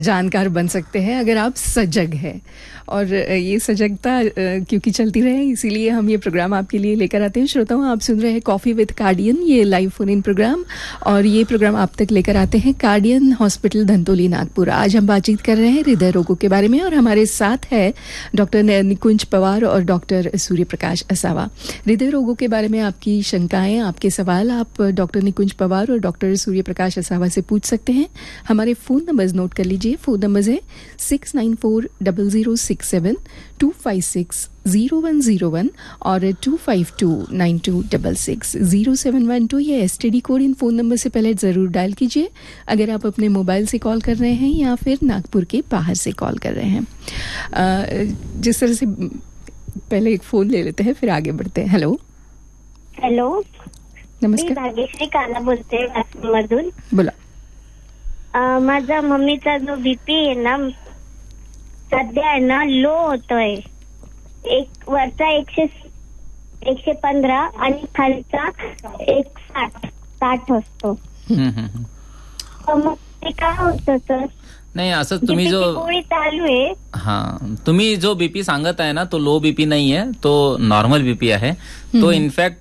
जानकार बन सकते हैं अगर आप सजग हैं। और ये सजगता क्योंकि चलती रहे इसीलिए हम ये प्रोग्राम आपके लिए लेकर आते हैं। श्रोताओं, आप सुन रहे हैं कॉफ़ी विद कार्डियन, ये लाइव फोन इन प्रोग्राम, और ये प्रोग्राम आप तक लेकर आते हैं कार्डियन हॉस्पिटल धंतोली नागपुर। आज हम बातचीत कर रहे हैं हृदय रोगों के बारे में और हमारे साथ है डॉक्टर निकुंज पवार और डॉक्टर सूर्य प्रकाश असावा। हृदय रोगों के बारे में आपकी शंकाएं, आपके सवाल आप डॉक्टर निकुंज पवार और डॉक्टर सूर्य प्रकाश असावा से पूछ सकते हैं। हमारे फ़ोन नंबर्स नोट कर लीजिए। फ़ोन नंबर्स है 6940067025600101 और 2529266 0712 ये STD कोड इन फ़ोन नंबर से पहले ज़रूर डायल कीजिए अगर आप अपने मोबाइल से कॉल कर रहे हैं या फिर नागपुर के बाहर से कॉल कर रहे हैं। जिस तरह से पहले एक फ़ोन ले लेते हैं फिर आगे बढ़ते हैं। हेलो नमस्कार, भाग्यश्री काला बोलते मधून। बोला। माझा मम्मीचा जो बीपी आहे ना सध्या आहे ना लो होतोय, एक वरचा 115 आणि खालचा 160 असतो. मग ते काय होतं सर? नाही, असं तुम्ही जो गोळी चालू आहे. तुम्ही जो बीपी सांगत आहे ना तो लो बीपी नाही आहे, तो नॉर्मल बीपी आहे. तो इनफॅक्ट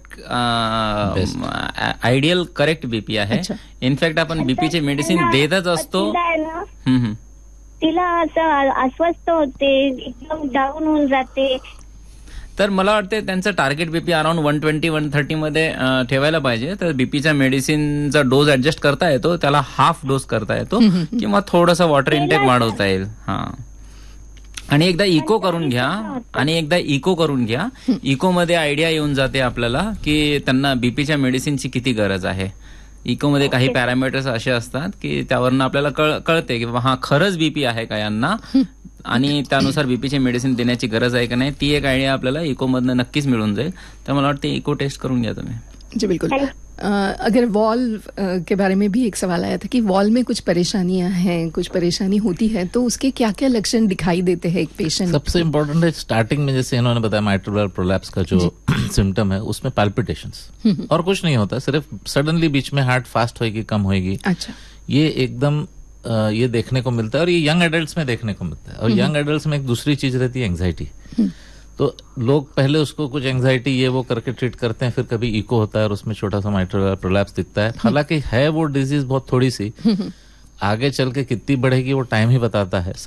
आयडियल करेक्ट बीपी आहे. इनफॅक्ट आपण बीपीचे मेडिसिन देतच असतो. तिला असं अस्वस्थ होते, एकदम डाऊन होऊन जाते. तर मला वाटते त्यांचं टार्गेट बीपी अराउंड 120-130 मध्ये ठेवायला पाहिजे. तर बीपीच्या मेडिसिनचा डोस ऍडजस्ट करता येतो, त्याला हाफ डोस करता येतो किंवा थोडंसं वॉटर इनटेक वाढवता येईल. आणि एकदा इको करून घ्या. इको मध्ये आयडिया येऊन जाते आपल्याला की त्यांना बीपीच्या मेडिसिनची किती गरज आहे. इकोमध्ये काही पॅरामीटर्स असे असतात की त्यावरनं आपल्याला कळते की हा खरंच बीपी आहे का यांना, आणि त्यानुसार बीपीचे मेडिसिन देण्याची गरज आहे का नाही. ती एक आयडिया आपल्याला इकोमधनं नक्कीच मिळून जाईल. तर मला वाटतं इको टेस्ट करून घ्या तुम्ही. जी बिल्कुल. अगर वॉल्व के बारे में भी एक सवाल आया था कि वॉल्व में कुछ परेशानियां हैं, कुछ परेशानी होती है, तो उसके क्या क्या लक्षण दिखाई देते हैं एक पेशेंट? सबसे इम्पोर्टेंट है स्टार्टिंग में, जैसे इन्होंने बताया माइट्रल वाल्व प्रोलैप्स का जो सिम्टम है उसमें पैल्पिटेशंस, और कुछ नहीं होता, सिर्फ सडनली बीच में हार्ट फास्ट होएगी, कम होएगी. अच्छा. ये एकदम ये देखने को मिलता है और ये यंग एडल्ट्स में देखने को मिलता है. और यंग एडल्ट्स में एक दूसरी चीज रहती है एंग्जाइटी. तो लोग पहले उसको कुछ एंग्जाइटी ये वो करके ट्रीट करते हैं, फिर कभी इको होता है और उसमें छोटा सा माइट्रल प्रोलैप्स दिखता है. हालांकि है वो डिजीज बहुत थोड़ी सी, आगे चल के कितनी बढ़ेगी वो टाइम ही बताता है.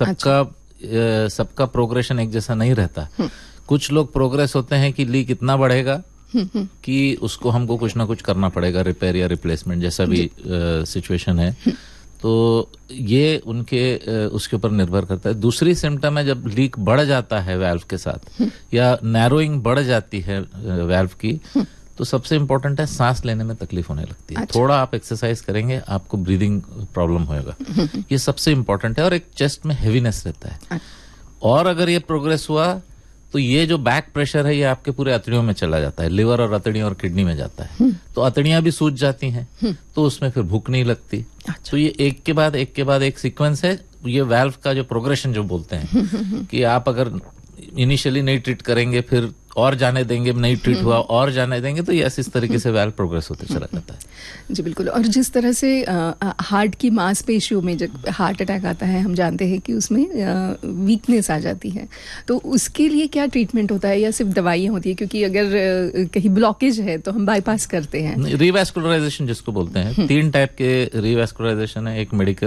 सबका प्रोग्रेशन एक जैसा नहीं रहता. कुछ लोग प्रोग्रेस होते हैं कि लीक इतना बढ़ेगा कि उसको हमको कुछ ना कुछ करना पड़ेगा, रिपेयर या रिप्लेसमेंट, जैसा भी सिचुएशन है. तो ये उसके ऊपर निर्भर करता है. दूसरी सिम्टम है जब लीक बढ़ जाता है वाल्व के साथ या नैरोइंग बढ़ जाती है वाल्व की, तो सबसे इम्पोर्टेंट है सांस लेने में तकलीफ होने लगती है. अच्छा. थोड़ा आप एक्सरसाइज करेंगे आपको ब्रीदिंग प्रॉब्लम होएगा. ये सबसे इम्पोर्टेंट है. और एक चेस्ट में हेवीनेस रहता है. और अगर ये प्रोग्रेस हुआ तो ये जो बैक प्रेशर है ये आपके पूरे अतड़ियों में चला जाता है, लिवर और अतड़ियों और किडनी में जाता है. तो अतड़ियां भी सूज जाती हैं, तो उसमें फिर भूख नहीं लगती. अच्छा. तो ये एक के बाद एक सीक्वेंस है. ये वाल्व का जो प्रोग्रेशन जो बोलते हैं कि आप अगर इनिशियली नहीं ट्रीट करेंगे, फिर और जाने देंगे, नहीं ट्रीट हुआ और जाने देंगे, तो ये इस तरीके से वाल्व प्रोग्रेस होते चला जाता है. जी बिल्कुल. और जिस तरह से हार्ट की मांसपेशियों में जब हार्ट अटैक आता है, हम जानते हैं कि उसमें वीकनेस आ जाती है, तो उसके लिए क्या ट्रीटमेंट होता है या सिर्फ दवाइयाँ होती है? क्योंकि अगर कहीं ब्लॉकेज है तो हम बाईपास करते हैं. रिवैस्कुलराइजेशन जिसको बोलते हैं, 3 टाइप के रिवैस्कुलराइजेशन है. एक मेडिकल,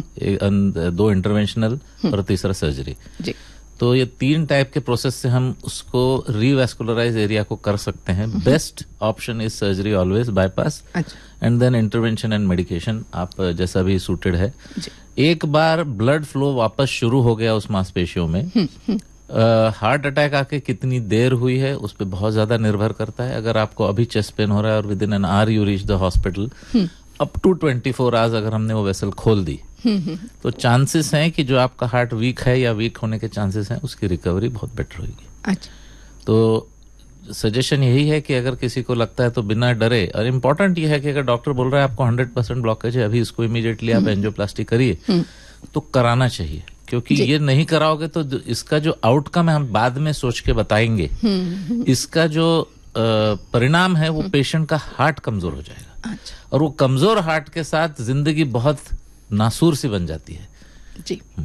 2 इंटरवेंशनल और तीसरा सर्जरी. जी. तो ये 3 टाइप के प्रोसेस से हम उसको रिवैस्कुलराइज एरिया को कर सकते हैं. Best option is surgery always, bypass, and then intervention and medication, आप जैसा भी सूटेड है. एक बार ब्लड फ्लो वापस शुरू हो गया उस मांसपेशियों में, हार्ट अटैक आके कितनी देर हुई है उस पर बहुत ज्यादा निर्भर करता है. अगर आपको अभी चेस्ट पेन हो रहा है और with in an hour you reach the hospital, up to 24 hours अगर हमने वो वेसल खोल दी, तो चांसेस हैं कि जो आपका हार्ट वीक है या वीक होने के चांसेस हैं उसकी रिकवरी बहुत बेटर होगी. अच्छा. तो सजेशन यही है कि अगर किसी को लगता है तो बिना डरे, और इम्पोर्टेंट ये है कि अगर डॉक्टर बोल रहा है आपको 100% ब्लॉकेज है, अभी इसको इमीडिएटली आप एंजियोप्लास्टी करिए, तो कराना चाहिए. क्योंकि ये नहीं कराओगे तो इसका जो आउटकम है हम बाद में सोच के बताएंगे. इसका जो परिणाम है वो पेशेंट का हार्ट कमजोर हो जाएगा. अच्छा. और वो कमजोर हार्ट के साथ जिंदगी बहुत नासूर सी बन जाती है. जी।